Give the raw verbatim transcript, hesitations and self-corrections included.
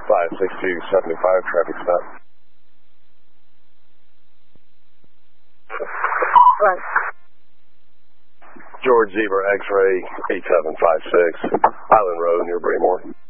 five six two seven five, traffic stop. Right. George Zebra X-ray eight seven five six, Island Road near Braymore.